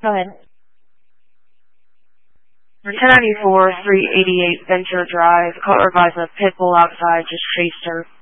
Go ahead. 1094, 388 Venture Drive. Caught her by the pit bull outside, just chased her.